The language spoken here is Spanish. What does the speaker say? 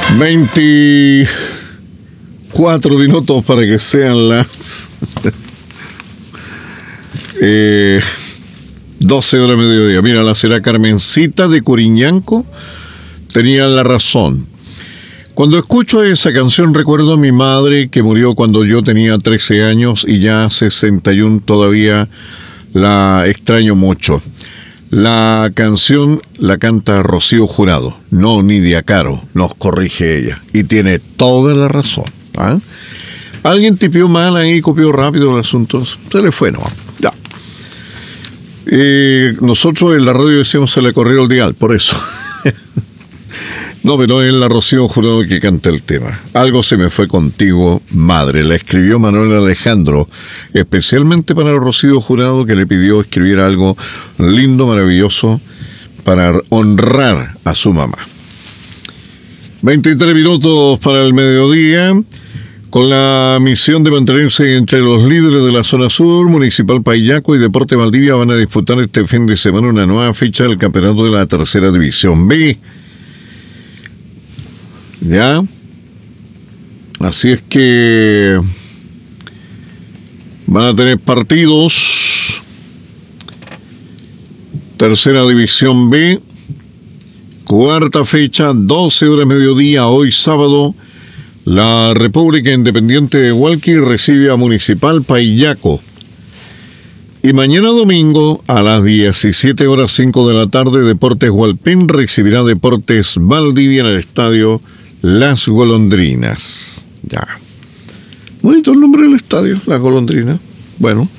24 minutos para que sean las 12 horas de mediodía. Mira, la señora Carmencita de Curiñanco tenía la razón. Cuando escucho esa canción recuerdo a mi madre que murió cuando yo tenía 13 años y ya 61 todavía la extraño mucho. La canción la canta Rocío Jurado, no Nidia Caro, nos corrige ella. Y tiene toda la razón. ¿Ah? Alguien tipió mal ahí, copió rápido el asunto. Se le fue, ¿no? Ya. Nosotros en la radio decíamos se le corrió el dial, por eso. No, pero es la Rocío Jurado que canta el tema. Algo se me fue contigo, madre. La escribió Manuel Alejandro, especialmente para Rocío Jurado, que le pidió escribir algo lindo, maravilloso, para honrar a su mamá. 23 minutos para el mediodía. Con la misión de mantenerse entre los líderes de la zona sur, Municipal Paillaco y Deporte Valdivia van a disputar este fin de semana una nueva fecha del campeonato de la tercera división B. ¿Ya? Así es que van a tener partidos. Tercera división B, cuarta fecha, 12 horas mediodía, hoy sábado. La República Independiente de Hualqui recibe a Municipal Paillaco. Y mañana domingo, a las 17 horas 5 de la tarde, Deportes Hualpén recibirá Deportes Valdivia en el estadio Las Golondrinas. Ya. Bonito el nombre del estadio, Las Golondrinas. Bueno.